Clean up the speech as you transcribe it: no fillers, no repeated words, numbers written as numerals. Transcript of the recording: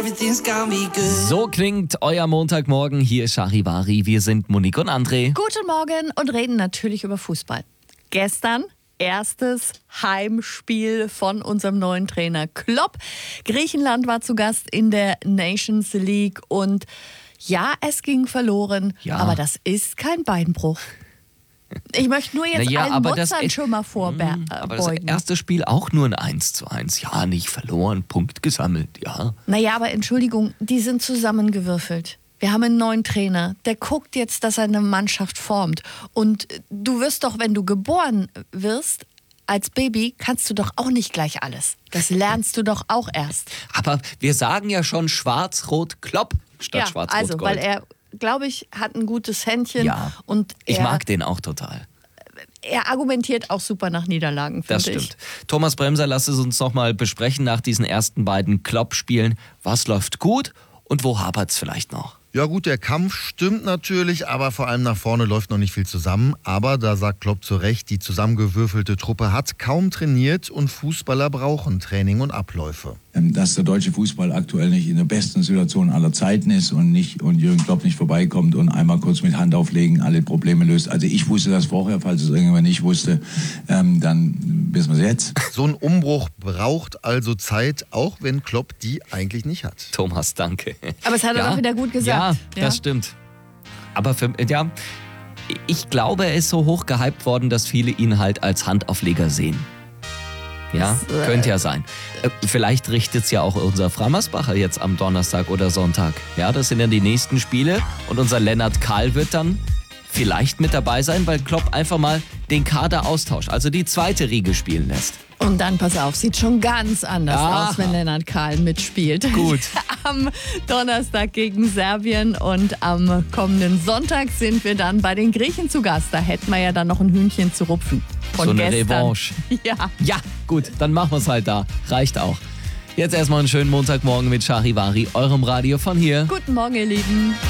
So klingt euer Montagmorgen. Hier ist Charivari. Wir sind Monique und André. Guten Morgen und reden natürlich über Fußball. Gestern erstes Heimspiel von unserem neuen Trainer Klopp. Griechenland war zu Gast in der Nations League und ja, es ging verloren, aber das ist kein Beinbruch. Ich möchte nur jetzt allen Mutzern schon mal vorbeugen. Aber das erste Spiel auch nur ein 1:1. Ja, nicht verloren, Punkt gesammelt, ja. Naja, aber Entschuldigung, die sind zusammengewürfelt. Wir haben einen neuen Trainer, der guckt jetzt, dass er eine Mannschaft formt. Und du wirst doch, wenn du geboren wirst, als Baby, kannst du doch auch nicht gleich alles. Das lernst du doch auch erst. Aber wir sagen ja schon Schwarz-Rot-Klopp statt Schwarz-Rot-Gold. Also, weil er, glaube ich, hat ein gutes Händchen. Ja, und ich mag den auch total. Er argumentiert auch super nach Niederlagen, finde ich. Das stimmt. Thomas Bremser, lass es uns noch mal besprechen nach diesen ersten beiden Klopp-Spielen. Was läuft gut und wo hapert es vielleicht noch? Ja gut, der Kampf stimmt natürlich, aber vor allem nach vorne läuft noch nicht viel zusammen. Aber da sagt Klopp zu Recht, die zusammengewürfelte Truppe hat kaum trainiert und Fußballer brauchen Training und Abläufe. Dass der deutsche Fußball aktuell nicht in der besten Situation aller Zeiten ist und Jürgen Klopp nicht vorbeikommt und einmal kurz mit Hand auflegen alle Probleme löst. Also ich wusste das vorher, falls es irgendjemand nicht wusste, dann wissen wir es jetzt. So ein Umbruch braucht also Zeit, auch wenn Klopp die eigentlich nicht hat. Thomas, danke. Aber es hat er doch wieder gut gesagt. Ja, das stimmt. Aber ich glaube, er ist so hoch gehypt worden, dass viele ihn halt als Handaufleger sehen. Ja, könnte ja sein. Vielleicht richtet es ja auch unser Frammersbacher jetzt am Donnerstag oder Sonntag. Ja, das sind dann die nächsten Spiele und unser Lennart Kahl wird dann vielleicht mit dabei sein, weil Klopp einfach mal den Kader austauscht, also die zweite Riege spielen lässt. Und dann, pass auf, sieht schon ganz anders aus, wenn Lennart Kahl mitspielt. Gut. Am Donnerstag gegen Serbien und am kommenden Sonntag sind wir dann bei den Griechen zu Gast. Da hätten wir ja dann noch ein Hühnchen zu rupfen. Von so eine gestern. Revanche. Ja, gut, dann machen wir es halt da. Reicht auch. Jetzt erstmal einen schönen Montagmorgen mit Charivari, eurem Radio von hier. Guten Morgen, ihr Lieben.